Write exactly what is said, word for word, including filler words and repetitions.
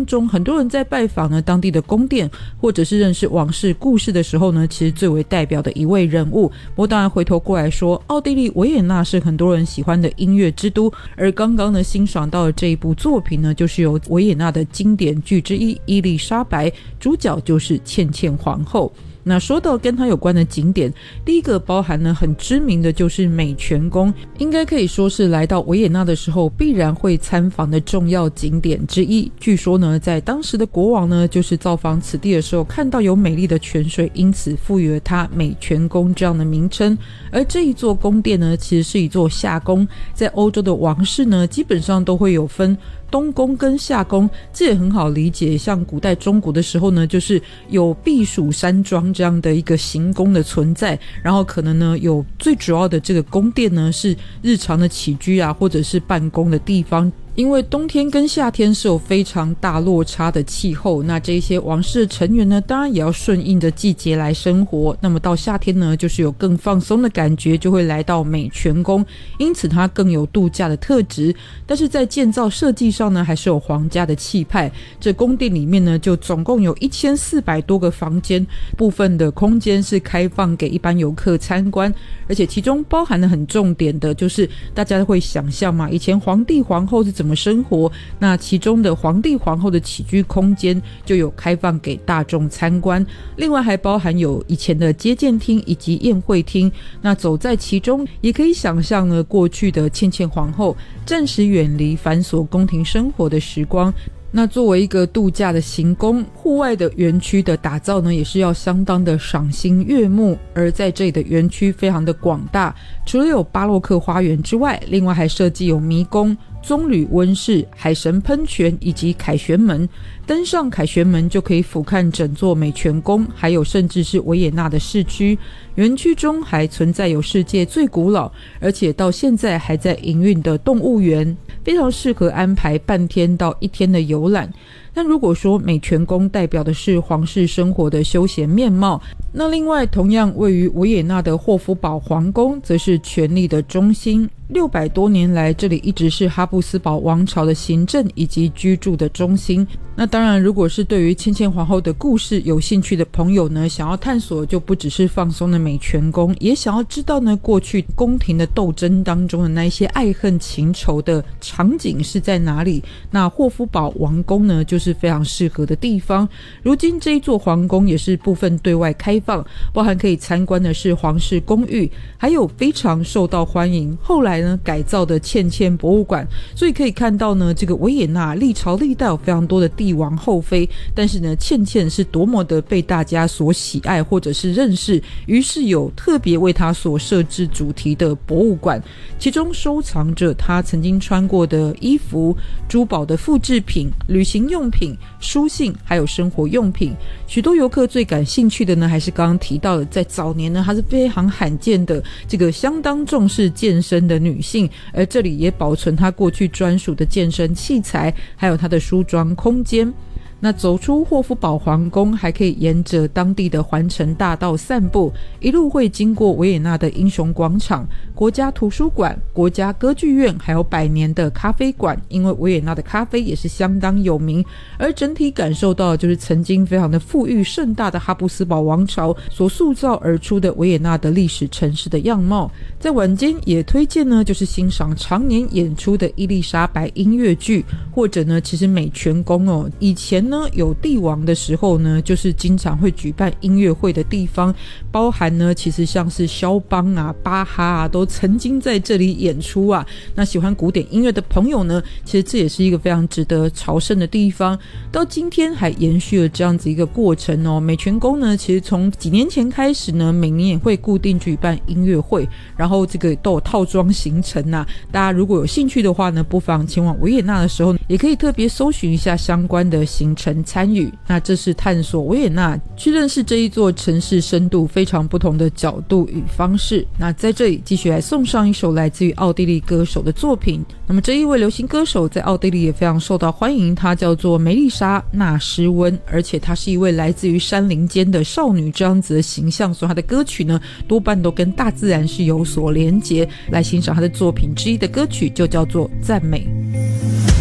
当中，很多人在拜访呢当地的宫殿，或者是认识往事故事的时候呢，其实最为代表的一位人物。不过当然回头过来说，奥地利维也纳是很多人喜欢的音乐之都，而刚刚呢欣赏到的这一部作品呢，就是由维也纳的经典剧之一《伊丽莎白》，主角就是倩倩皇后。那说到跟它有关的景点，第一个包含呢很知名的就是美泉宫，应该可以说是来到维也纳的时候必然会参访的重要景点之一。据说呢，在当时的国王呢就是造访此地的时候看到有美丽的泉水，因此赋予了它美泉宫这样的名称。而这一座宫殿呢其实是一座夏宫，在欧洲的王室呢基本上都会有分东宫跟夏宫，这也很好理解，像古代中国的时候呢，就是有避暑山庄这样的一个行宫的存在，然后可能呢有最主要的这个宫殿呢是日常的起居啊，或者是办公的地方。因为冬天跟夏天是有非常大落差的气候，那这些王室的成员呢当然也要顺应着季节来生活，那么到夏天呢就是有更放松的感觉，就会来到美泉宫，因此它更有度假的特质。但是在建造设计上呢还是有皇家的气派，这宫殿里面呢就总共有一千四百多个房间，部分的空间是开放给一般游客参观，而且其中包含了很重点的就是大家会想象嘛，以前皇帝皇后是怎么怎么生活，那其中的皇帝皇后的起居空间就有开放给大众参观，另外还包含有以前的接见厅以及宴会厅。那走在其中也可以想象呢过去的倩倩皇后暂时远离繁琐宫廷生活的时光。那作为一个度假的行宫，户外的园区的打造呢也是要相当的赏心悦目，而在这里的园区非常的广大，除了有巴洛克花园之外，另外还设计有迷宫、棕榈温室、海神喷泉以及凯旋门。登上凯旋门就可以俯瞰整座美泉宫，还有甚至是维也纳的市区。园区中还存在有世界最古老而且到现在还在营运的动物园，非常适合安排半天到一天的游览。但如果说美泉宫代表的是皇室生活的休闲面貌，那另外同样位于维也纳的霍夫堡皇宫则是权力的中心。六百多年来，这里一直是哈布斯堡王朝的行政以及居住的中心。那当然，如果是对于倩倩皇后的故事有兴趣的朋友呢，想要探索就不只是放松的美泉宫，也想要知道呢过去宫廷的斗争当中的那一些爱恨情仇的场景是在哪里。那霍夫堡王宫呢就是非常适合的地方。如今这一座皇宫也是部分对外开放，包含可以参观的是皇室公寓，还有非常受到欢迎后来呢改造的倩倩博物馆。所以可以看到呢，这个维也纳历朝历代有非常多的帝王后妃，但是呢倩倩是多么的被大家所喜爱或者是认识，于是有特别为她所设置主题的博物馆，其中收藏着她曾经穿过的衣服、珠宝的复制品、旅行用品、书信还有生活用品。许多游客最感兴趣的呢还是刚刚提到的，在早年呢她是非常罕见的这个相当重视健身的女性，而这里也保存她过去专属的健身器材还有她的梳妆空间。那走出霍夫堡皇宫，还可以沿着当地的环城大道散步，一路会经过维也纳的英雄广场、国家图书馆、国家歌剧院，还有百年的咖啡馆，因为维也纳的咖啡也是相当有名。而整体感受到的就是曾经非常的富裕盛大的哈布斯堡王朝所塑造而出的维也纳的历史城市的样貌。在晚间也推荐呢，就是欣赏常年演出的伊丽莎白音乐剧，或者呢其实美泉宫哦，以前呢有帝王的时候呢就是经常会举办音乐会的地方，包含呢其实像是肖邦啊、巴哈啊都曾经在这里演出啊。那喜欢古典音乐的朋友呢，其实这也是一个非常值得朝圣的地方，到今天还延续了这样子一个过程哦。美泉宫呢其实从几年前开始呢，每年也会固定举办音乐会，然后这个都有套装行程啊，大家如果有兴趣的话呢，不妨前往维也纳的时候也可以特别搜寻一下相关的行程参与。那这是探索维也纳，去认识这一座城市深度非常不同的角度与方式。那在这里继续来送上一首来自于奥地利歌手的作品。那么这一位流行歌手在奥地利也非常受到欢迎，她叫做梅丽莎纳施温，而且她是一位来自于山林间的少女这样子的形象，所以她的歌曲呢多半都跟大自然是有所连结。来欣赏她的作品之一的歌曲就叫做赞美。